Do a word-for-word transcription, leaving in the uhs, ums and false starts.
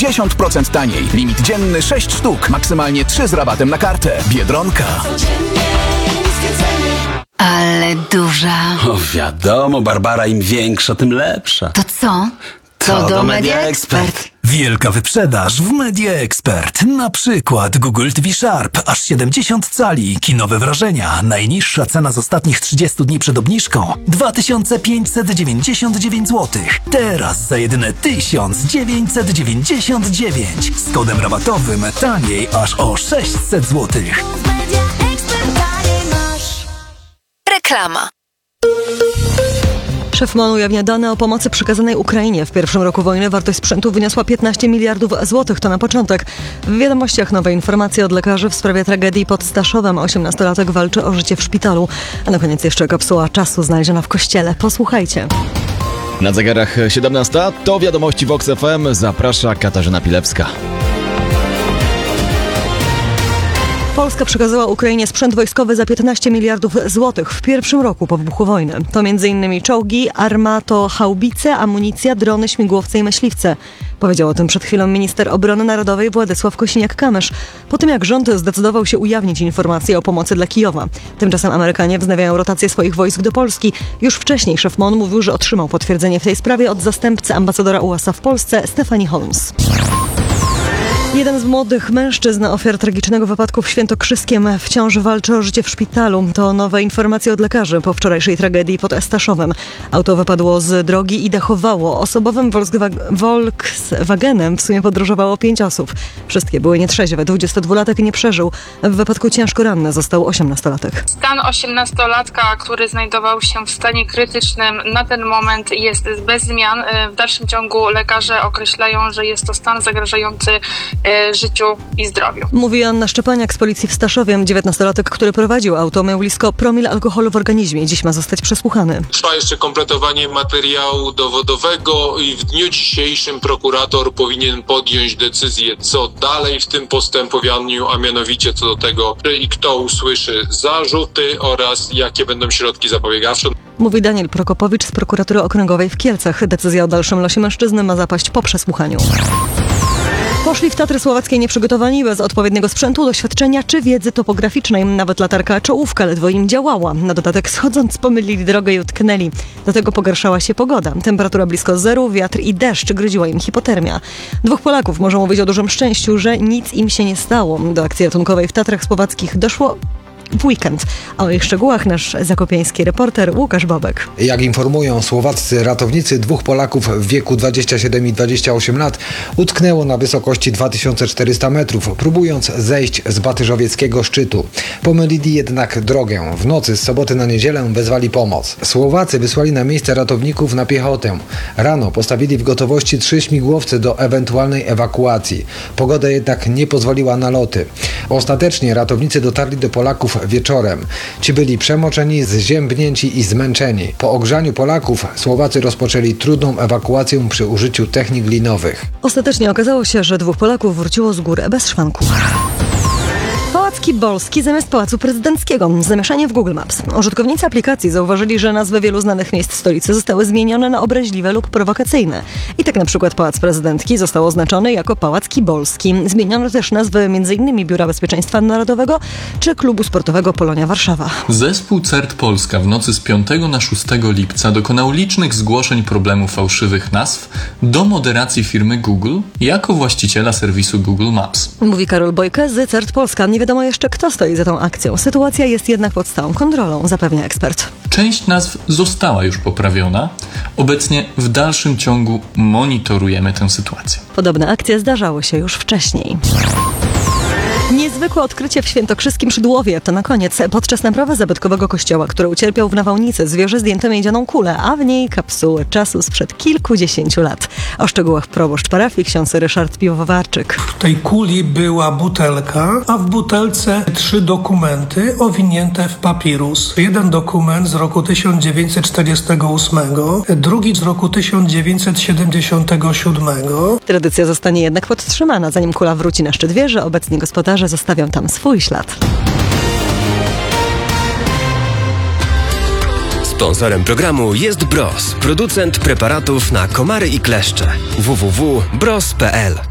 dziesięć procent taniej. Limit dzienny sześć sztuk, maksymalnie trzy z rabatem na kartę. Biedronka. Ale duża. O wiadomo, Barbara, im większa, tym lepsza. To co? To, to do Media Expert. Wielka wyprzedaż w Media Expert. Na przykład Google T V Sharp, aż siedemdziesiąt cali, kinowe wrażenia. Najniższa cena z ostatnich trzydziestu dni przed obniżką dwa tysiące pięćset dziewięćdziesiąt dziewięć złotych. Teraz za jedyne tysiąc dziewięćset dziewięćdziesiąt dziewięć. Z kodem rabatowym taniej aż o sześćset złotych. Reklama. Szef M O N ujawnia dane o pomocy przekazanej Ukrainie. W pierwszym roku wojny wartość sprzętu wyniosła piętnaście miliardów złotych. To na początek. W wiadomościach nowe informacje od lekarzy w sprawie tragedii pod Staszowem. osiemnastolatek walczy o życie w szpitalu. A na koniec jeszcze kapsuła czasu znaleziona w kościele. Posłuchajcie. Na zegarach siedemnasta to wiadomości Vox F M. Zaprasza Katarzyna Pilewska. Polska przekazała Ukrainie sprzęt wojskowy za piętnaście miliardów złotych w pierwszym roku po wybuchu wojny. To m.in. czołgi, armato, haubice, amunicja, drony, śmigłowce i myśliwce. Powiedział o tym przed chwilą minister obrony narodowej Władysław Kosiniak-Kamysz, po tym jak rząd zdecydował się ujawnić informacje o pomocy dla Kijowa. Tymczasem Amerykanie wznawiają rotację swoich wojsk do Polski. Już wcześniej szef M O N mówił, że otrzymał potwierdzenie w tej sprawie od zastępcy ambasadora U S A w Polsce Stephanie Holmes. Jeden z młodych mężczyzn, ofiar tragicznego wypadku w Świętokrzyskiem, wciąż walczy o życie w szpitalu. To nowe informacje od lekarzy po wczorajszej tragedii pod Staszowem. Auto wypadło z drogi i dachowało. Osobowym Volkswagenem w sumie podróżowało pięć osób. Wszystkie były nietrzeźwe. dwudziestodwulatek nie przeżył. W wypadku ciężko ranny został osiemnastolatek. Stan osiemnastolatka, który znajdował się w stanie krytycznym, na ten moment jest bez zmian. W dalszym ciągu lekarze określają, że jest to stan zagrażający życiu i zdrowiu. Mówi Anna Szczepaniak z policji w Staszowie. dziewiętnastolatek, który prowadził auto, miał blisko promil alkoholu w organizmie. Dziś ma zostać przesłuchany. Trwa jeszcze kompletowanie materiału dowodowego i w dniu dzisiejszym prokurator powinien podjąć decyzję, co dalej w tym postępowaniu, a mianowicie co do tego, czy i kto usłyszy zarzuty oraz jakie będą środki zapobiegawcze. Mówi Daniel Prokopowicz z prokuratury okręgowej w Kielcach. Decyzja o dalszym losie mężczyzny ma zapaść po przesłuchaniu. Poszli w Tatry Słowackie nieprzygotowani, bez odpowiedniego sprzętu, doświadczenia czy wiedzy topograficznej. Nawet latarka czołówka ledwo im działała. Na dodatek schodząc pomylili drogę i utknęli. Do tego pogarszała się pogoda. Temperatura blisko zeru, wiatr i deszcz, groziła im hipotermia. Dwóch Polaków może mówić o dużym szczęściu, że nic im się nie stało. Do akcji ratunkowej w Tatrach Słowackich doszło w weekend. A o ich szczegółach nasz zakopiański reporter Łukasz Bobek. Jak informują słowaccy ratownicy, dwóch Polaków w wieku dwadzieścia siedem i dwadzieścia osiem lat utknęło na wysokości dwa tysiące czterysta metrów, próbując zejść z batyżowieckiego szczytu. Pomylili jednak drogę. W nocy z soboty na niedzielę wezwali pomoc. Słowacy wysłali na miejsce ratowników na piechotę. Rano postawili w gotowości trzy śmigłowce do ewentualnej ewakuacji. Pogoda jednak nie pozwoliła na loty. Ostatecznie ratownicy dotarli do Polaków wieczorem. Ci byli przemoczeni, zziębnięci i zmęczeni. Po ogrzaniu Polaków Słowacy rozpoczęli trudną ewakuację przy użyciu technik linowych. Ostatecznie okazało się, że dwóch Polaków wróciło z gór bez szwanku. Pałac Kibolski zamiast Pałacu Prezydenckiego. Zamieszanie w Google Maps. Użytkownicy aplikacji zauważyli, że nazwy wielu znanych miejsc stolicy zostały zmienione na obraźliwe lub prowokacyjne. I tak na przykład Pałac Prezydencki został oznaczony jako Pałac Kibolski. Zmieniono też nazwy m.in. Biura Bezpieczeństwa Narodowego czy Klubu Sportowego Polonia Warszawa. Zespół CERT Polska w nocy z piątego na szóstego lipca dokonał licznych zgłoszeń problemu fałszywych nazw do moderacji firmy Google jako właściciela serwisu Google Maps. Mówi Karol Bojka z CERT Polska. Nie wiadomo jeszcze, kto stoi za tą akcją. Sytuacja jest jednak pod stałą kontrolą, zapewnia ekspert. Część nazw została już poprawiona. Obecnie w dalszym ciągu monitorujemy tę sytuację. Podobne akcje zdarzały się już wcześniej. Niezwykłe odkrycie w Świętokrzyskim Szydłowie. To na koniec. Podczas naprawy zabytkowego kościoła, który ucierpiał w nawałnicy, zwierzę zdjęto miedzianą kulę, a w niej kapsuły czasu sprzed kilkudziesięciu lat. O szczegółach proboszcz parafii ksiądz Ryszard Piwowarczyk. W tej kuli była butelka, a w butelce trzy dokumenty owinięte w papirus. Jeden dokument z roku tysiąc dziewięćset czterdziestego ósmego, drugi z roku tysiąc dziewięćset siedemdziesiątego siódmego. Tradycja zostanie jednak podtrzymana, zanim kula wróci na szczyt wieży. Obecnie gospodarze zostawią tam swój ślad. Sponsorem programu jest Bros, producent preparatów na komary i kleszcze. w w w kropka bros kropka p l